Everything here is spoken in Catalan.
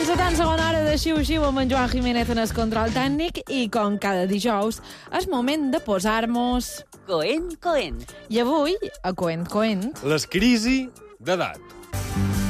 Comença la tan segona hora de Xiu-Xiu amb en Joan Jiménez en el control tècnic i, com cada dijous, és moment de posar-nos... Coent. I avui, a Coent, les crisis d'edat.